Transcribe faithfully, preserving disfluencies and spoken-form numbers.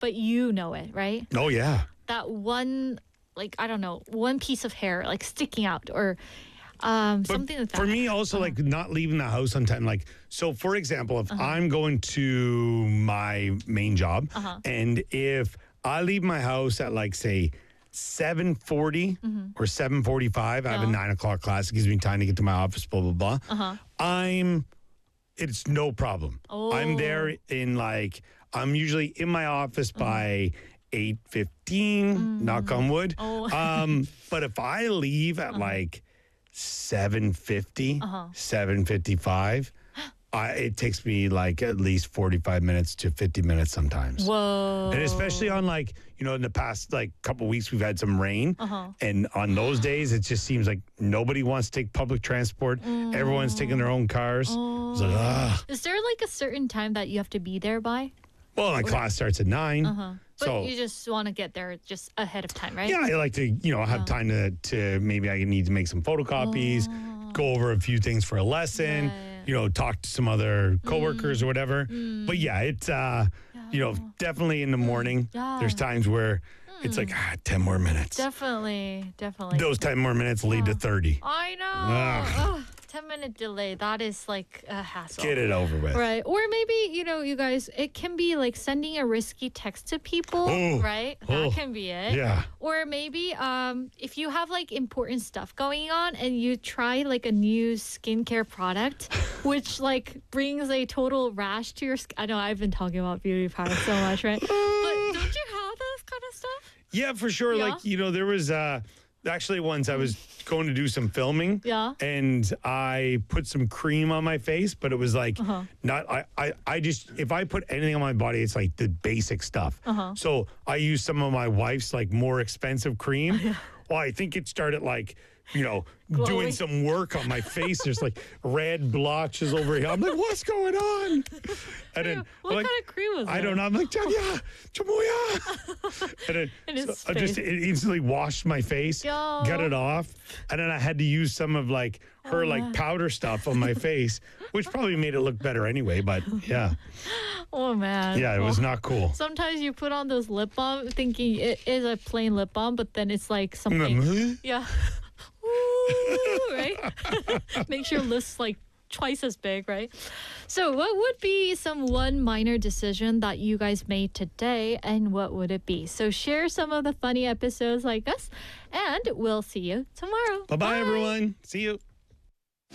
but you know it, right? Oh, yeah. That one, like, I don't know, one piece of hair, like, sticking out or um, But something like that. for me, also, Uh-huh. like, not leaving the house on time. Like, so, for example, if Uh-huh. I'm going to my main job Uh-huh. and if I leave my house at, like, say, seven forty or seven forty-five, I have a Yeah. nine o'clock class. It gives me time to get to my office, blah, blah, blah. Uh-huh. I'm, it's no problem. I'm there Oh. in, like, I'm usually in my office by eight fifteen, knock on wood. Oh. Um, but if I leave at like seven fifty, Uh-huh. seven fifty-five, I, it takes me like at least forty-five minutes to fifty minutes sometimes. Whoa. And especially on like, you know, in the past like couple weeks, we've had some rain. Uh-huh. And on those days, it just seems like nobody wants to take public transport. Everyone's taking their own cars. It's like, ah. Is there like a certain time that you have to be there by? Well, my class starts at nine. Uh-huh. But So you just want to get there just ahead of time, right? yeah, I like to, you know, have time to, to maybe I need to make some photocopies, go over a few things for a lesson, Yeah, yeah. you know, talk to some other coworkers or whatever. But yeah, it's, uh, you know, definitely in the morning. Yeah. There's times where it's like, ah, ten more minutes. Definitely, definitely. Those ten more minutes lead to thirty. I know. Ugh. Ugh, ten minute delay. That is like a hassle. Get it over with. Right. Or maybe, you know, you guys, it can be like sending a risky text to people, Oh. right? Oh. That can be it. Yeah. Or maybe um, if you have like important stuff going on and you try like a new skincare product, which like brings a total rash to your skin. I know I've been talking about beauty products so much, right? But don't you have those kind of stuff? Yeah, for sure. Yeah. Like, you know, there was uh, actually once I was going to do some filming. Yeah. And I put some cream on my face, but it was like Uh-huh. not, I, I, I just, if I put anything on my body, it's like the basic stuff. Uh-huh. So I used some of my wife's like more expensive cream. Well, I think it started like, you know, Glowing. doing some work on my face. There's like red blotches over here. I'm like, what's going on? And then What I'm like, kind of cream was I it? don't know. I'm like, Jaya, Chamoya. And then In his so I just face. it instantly washed my face, Yo. got it off, and then I had to use some of like her like powder stuff on my face, which probably made it look better anyway. But yeah, Oh, man. yeah, it was Well, not cool. Sometimes you put on those lip balm thinking it is a plain lip balm, but then it's like something. Mm. Yeah. Ooh, right? Makes your lips like twice as big, right? So, what would be some one minor decision that you guys made today, and what would it be? So, share some of the funny episodes like us, and we'll see you tomorrow. Bye bye, everyone. See you.